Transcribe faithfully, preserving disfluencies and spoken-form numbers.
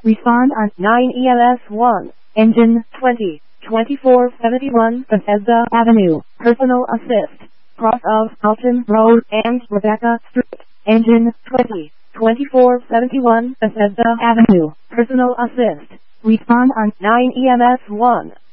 Respond on nine E M S one. Engine twenty, twenty-four seventy-one Bethesda Avenue. Personal assist. Cross of Alton Road and Rebecca Street. Engine twenty, twenty-four seventy-one Bethesda Avenue. Personal assist. Respond on nine E M S one.